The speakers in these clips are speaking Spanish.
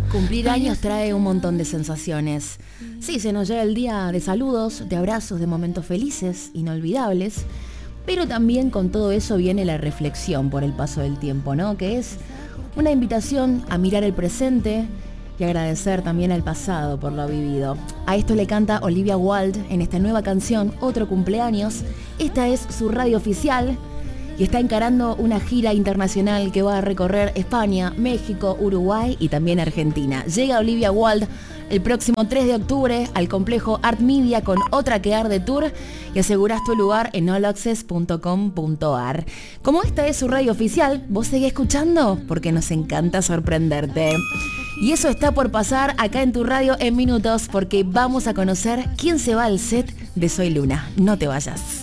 Cumplir años trae un montón de sensaciones. Sí, se nos llega el día de saludos, de abrazos, de momentos felices, inolvidables, pero también con todo eso viene la reflexión por el paso del tiempo, ¿no? Que es una invitación a mirar el presente y agradecer también al pasado por lo vivido. A esto le canta Olivia Wilde en esta nueva canción, Otro Cumpleaños. Esta es su radio oficial y está encarando una gira internacional que va a recorrer España, México, Uruguay y también Argentina. Llega Olivia Wilde el próximo 3 de octubre al complejo Art Media con Otra que Arde Tour y asegurás tu lugar en allaccess.com.ar. Como esta es su radio oficial, vos seguís escuchando porque nos encanta sorprenderte. Y eso está por pasar acá en tu radio en minutos porque vamos a conocer quién se va al set de Soy Luna. No te vayas.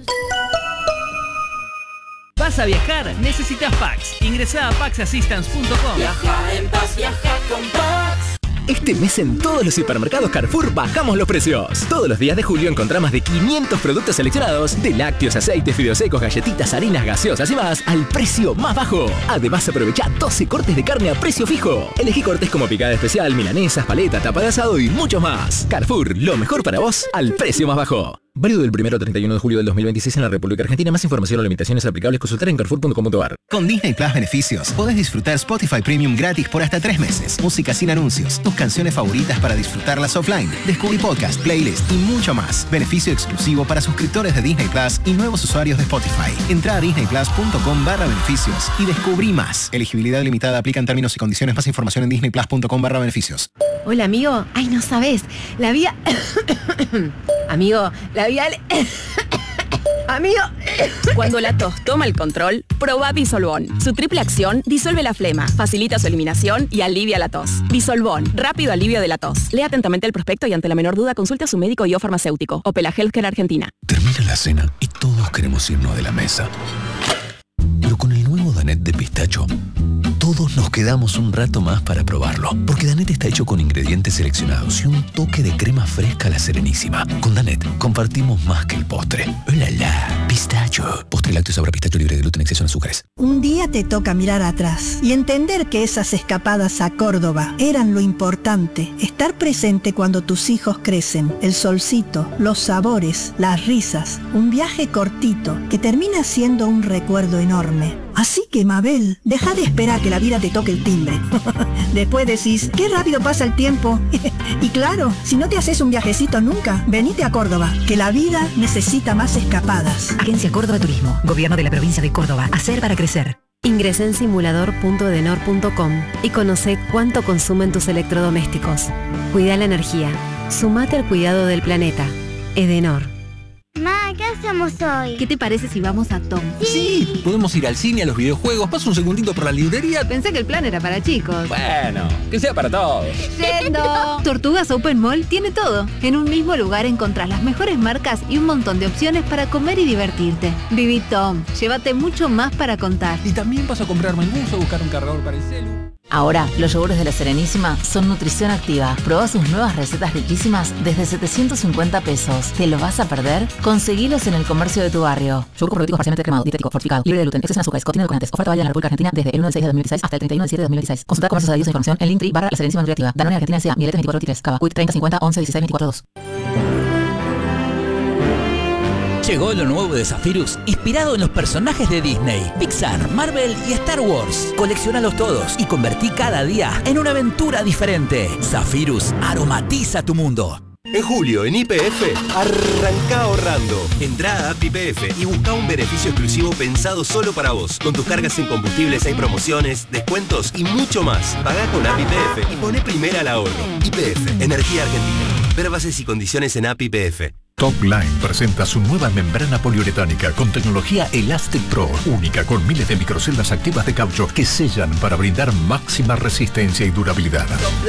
¿Vas a viajar? Necesitas Pax. Ingresá a paxassistance.com. Viaja en paz, viaja con Pax. Este mes en todos los hipermercados Carrefour bajamos los precios. Todos los días de julio encontrá más de 500 productos seleccionados, de lácteos, aceites, fideos secos, galletitas, harinas, gaseosas y más, al precio más bajo. Además aprovecha 12 cortes de carne a precio fijo. Elegí cortes como picada especial, milanesas, paleta, tapa de asado y mucho más. Carrefour, lo mejor para vos al precio más bajo. Válido del 1 al 31 de julio del 2026 en la República Argentina. Más información o limitaciones aplicables consultar en carrefour.com.ar. Con Disney Plus Beneficios podés disfrutar Spotify Premium gratis por hasta 3 meses. Música sin anuncios, tus canciones favoritas para disfrutarlas offline. Descubrí podcast, playlist y mucho más. Beneficio exclusivo para suscriptores de Disney Plus y nuevos usuarios de Spotify. Entrá a disneyplus.com/beneficios y descubrí más. Elegibilidad limitada, aplican términos y condiciones. Más información en disneyplus.com/beneficios. Hola, amigo. Ay, no sabés. La vía... Amigo, labial... Amigo... Cuando la tos toma el control, probá Disolvón. Su triple acción disuelve la flema, facilita su eliminación y alivia la tos. Disolvón, rápido alivio de la tos. Lea atentamente el prospecto y ante la menor duda consulte a su médico y o farmacéutico. Opela Healthcare Argentina. Termina la cena y todos queremos irnos de la mesa. Pero con el nuevo Danette de pistacho, todos nos quedamos un rato más para probarlo. Porque Danette está hecho con ingredientes seleccionados y un toque de crema fresca a la Serenísima. Con Danette compartimos más que el postre. ¡Hola, la! Pistacho. Postre lácteo sabor a pistacho libre de gluten, exceso en azúcares. Un día te toca mirar atrás y entender que esas escapadas a Córdoba eran lo importante. Estar presente cuando tus hijos crecen. El solcito, los sabores, las risas. Un viaje cortito que termina siendo un recuerdo enorme. Así que, Mabel, deja de esperar que la vida te toque el timbre. Después decís, qué rápido pasa el tiempo. Y claro, si no te haces un viajecito nunca, venite a Córdoba, que la vida necesita más escapadas. Agencia Córdoba Turismo, Gobierno de la Provincia de Córdoba. Hacer para crecer. Ingresá en simulador.edenor.com y conocé cuánto consumen tus electrodomésticos. Cuida la energía. Sumate al cuidado del planeta. Edenor. Ma, ¿qué hacemos hoy? ¿Qué te parece si vamos a Tom? Sí, podemos ir al cine, a los videojuegos. Paso un segundito por la librería. Pensé que el plan era para chicos. Bueno, que sea para todos. ¡Yendo! Tortugas Open Mall tiene todo. En un mismo lugar encontrás las mejores marcas y un montón de opciones para comer y divertirte. Viví Tom, llévate mucho más para contar. Y también paso a comprarme el bus o buscar un cargador para el celu. Ahora, los yogures de la Serenísima son nutrición activa. Probá sus nuevas recetas riquísimas desde 750 pesos. ¿Te lo vas a perder? Conseguilos en el comercio de tu barrio. Yogur probiotico parcialmente cremado, dietético, fortificado, libre de gluten, exceso en azúcares, contiene edulcorantes. Oferta válida en la República Argentina desde el 1 del 6 de 2016 hasta el 31 del 7 de 2016. Consulta comercios adheridos e información en Linktree /La Serenísima Nutriactiva. Danone Argentina S.A. Mieletes 2423. Cava. Quick 30 50 11 16 24 2. Llegó lo nuevo de Zephyrus, inspirado en los personajes de Disney, Pixar, Marvel y Star Wars. Colecciónalos todos y convertí cada día en una aventura diferente. Zephyrus aromatiza tu mundo. En julio, en YPF, arranca ahorrando. Entrá a App YPF y busca un beneficio exclusivo pensado solo para vos. Con tus cargas en combustibles hay promociones, descuentos y mucho más. Pagá con App YPF y poné primera al ahorro. YPF, Energía Argentina. Ver bases y condiciones en App YPF. Top Line presenta su nueva membrana poliuretánica con tecnología Elastic Pro, única con miles de microceldas activas de caucho que sellan para brindar máxima resistencia y durabilidad.